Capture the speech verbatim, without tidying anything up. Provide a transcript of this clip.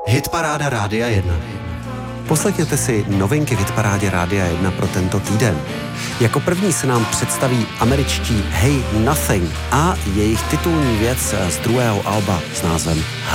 Hitparáda Rádia jedna. Poslechněte si novinky v Hitparádě Rádia jedna pro tento týden. Jako první se nám představí američtí Hey Nothing a jejich titulní věc z druhého alba s názvem